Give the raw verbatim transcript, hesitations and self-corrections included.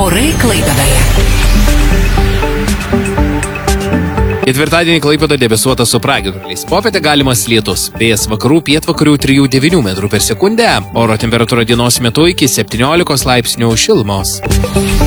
Orai Klaipėdoje. Ketvirtadienį Klaipėdoje debesuota su pragiedruliais. Popietę galimas lietus. Vėjas vakarų pietvakarių trijų devynių metrų per sekundę. Oro temperatūra dienos metu iki septyniolikos laipsnių šilumos.